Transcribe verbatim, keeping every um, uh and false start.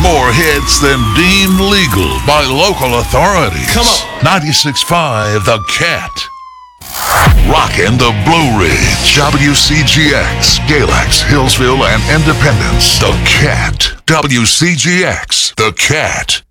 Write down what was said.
more hits than deemed legal by local authorities. Come on. ninety-six point five The Cat. Rockin' the Blue Ridge. W C G X, Galax, Hillsville, and Independence. The Cat. W C G X, The Cat.